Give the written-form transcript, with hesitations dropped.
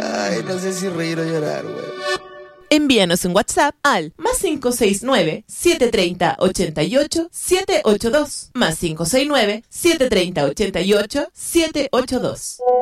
Ay, no sé si reír o llorar, güey. Envíanos un WhatsApp al +569-730-88-782. +569-730-88-782.